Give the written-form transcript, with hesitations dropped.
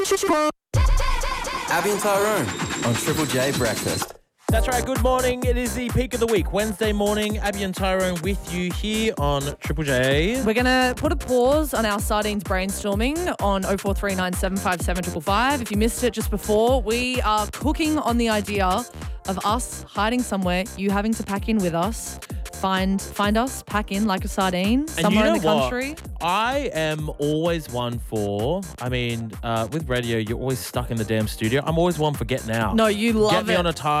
Abby and Tyrone on Triple J Breakfast. That's right. Good morning. It is the peak of the week. Wednesday morning, Abby and Tyrone with you here on Triple J. We're going to put a pause on our sardines brainstorming on 0439757555. If you missed it just before, we are cooking on the idea of us hiding somewhere, you having to pack in with us. Find us, pack in like a sardine somewhere in the country. I am always one for, with radio, you're always stuck in the damn studio. I'm always one for getting out. No, you love Get me on a